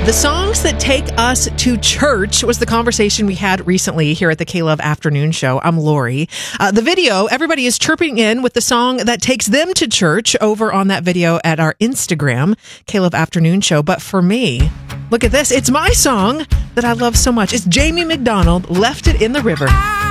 The songs that take us to church was the conversation we had recently here at the K-Love Afternoon Show. I'm Lori. The video, everybody is chirping in with the song that takes them to church over on that video at our Instagram, K-Love Afternoon Show. But for me, look at this. It's my song that I love so much. It's Jamie McDonald, Left It in the River.